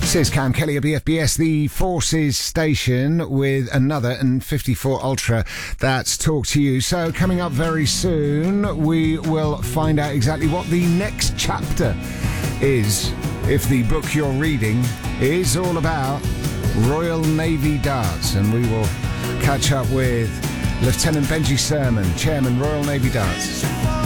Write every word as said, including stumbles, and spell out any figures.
This is Cam Kelly of B F B S, the Forces station, with another N fifty-four Ultra that's talked to you. So coming up very soon, we will find out exactly what the next chapter is, if the book you're reading is all about Royal Navy darts. And we will catch up with Lieutenant Benji Sermon, Chairman, Royal Navy Darts.